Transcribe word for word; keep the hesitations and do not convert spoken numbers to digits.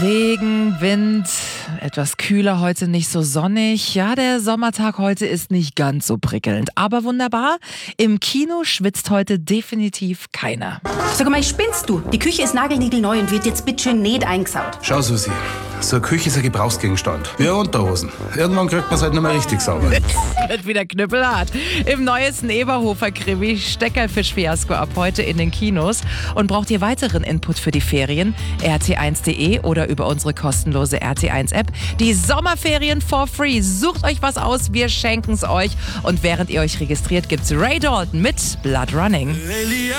Regen, Wind, etwas kühler, heute nicht so sonnig. Ja, der Sommertag heute ist nicht ganz so prickelnd, aber wunderbar. Im Kino schwitzt heute definitiv keiner. Sag mal, spinnst du? Die Küche ist nagelniegelneu und wird jetzt bitteschön nicht eingesaut. Schau, Susi, so eine Küche ist ein Gebrauchsgegenstand. Wie Unterhosen. Irgendwann kriegt man es halt nicht mehr richtig sauber. Wird wieder knüppelhart. Im neuesten Eberhofer-Krimi Steckerfisch-Fiasko ab heute in den Kinos. Und braucht ihr weiteren Input für die Ferien? R T eins punkt de oder über unsere kostenlose R T eins App. Die Sommerferien for free. Sucht euch was aus, wir schenken es euch. Und während ihr euch registriert, gibt's Ray Dalton mit Blood Running.